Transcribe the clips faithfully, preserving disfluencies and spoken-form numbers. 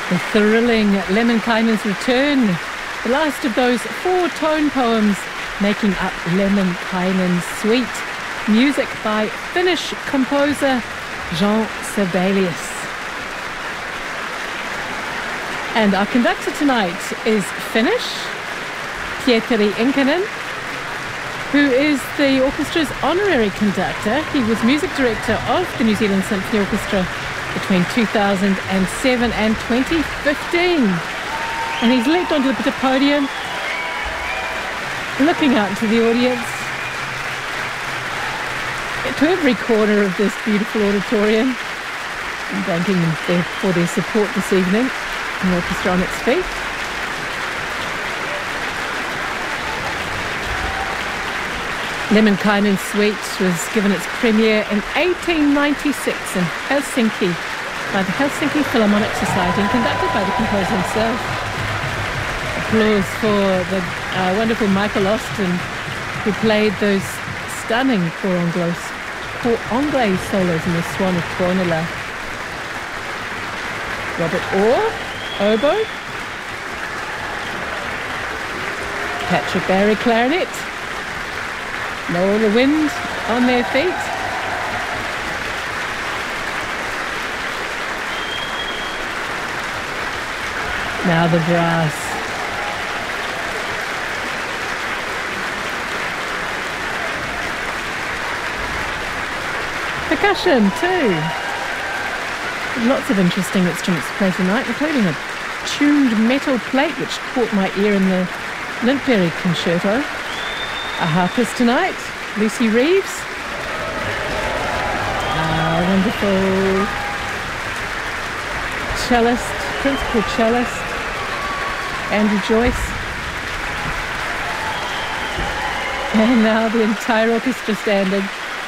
The thrilling Lemminkainen's return, the last of those four tone poems making up Lemminkainen's suite. Music by Finnish composer Jean Sibelius. And our conductor tonight is Finnish, Pietari Inkinen, who is the orchestra's honorary conductor. He was music director of the New Zealand Symphony Orchestra between two thousand seven and twenty fifteen. And he's leapt onto the podium, looking out into the audience, to every corner of this beautiful auditorium, and thanking them for their support this evening. An orchestra on its feet. Lemminkainen's Suite was given its premiere in eighteen ninety-six in Helsinki by the Helsinki Philharmonic Society and conducted by the composer himself. Applause for the uh, wonderful Michael Austin, who played those stunning cor anglais, cor anglais solos in the Swan of Tuonela. Robert Orr, oboe. Patrick Barry, clarinet. Noel the Wind on their feet. Now the brass. Percussion too. Lots of interesting instruments to play tonight, including a tuned metal plate which caught my ear in the Lintberry concerto. A harpist tonight, Lucy Reeves. Ah, wonderful cellist, principal cellist, Andrew Joyce. And now the entire orchestra standing.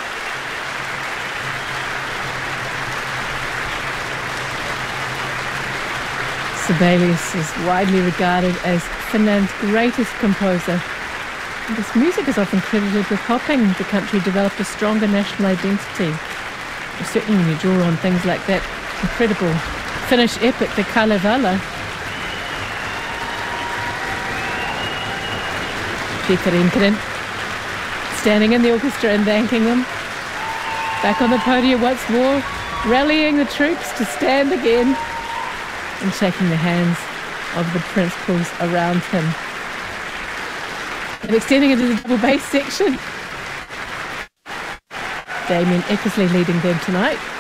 Sibelius is widely regarded as Finland's greatest composer. This music is often credited with helping the country develop a stronger national identity. Certainly when you draw on things like that incredible Finnish epic, the Kalevala. Pietari Inkinen standing in the orchestra and thanking them. Back on the podium once more, rallying the troops to stand again and shaking the hands of the principals around him. And extending into the double bass section, Damien Eckersley leading them tonight.